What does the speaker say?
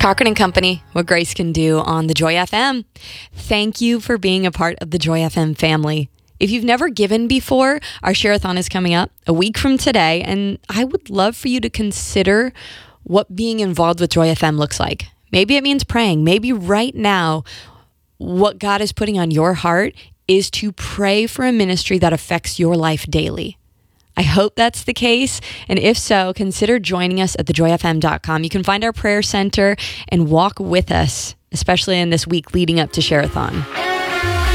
Cochran and Company, what grace can do on the Joy FM. Thank you for being a part of the Joy FM family. If you've never given before, our Share-a-thon is coming up a week from today, and I would love for you to consider what being involved with Joy FM looks like. Maybe it means praying. Maybe right now, what God is putting on your heart is to pray for a ministry that affects your life daily. I hope that's the case. And if so, consider joining us at thejoyfm.com. You can find our prayer center and walk with us, especially in this week leading up to Share-a-thon.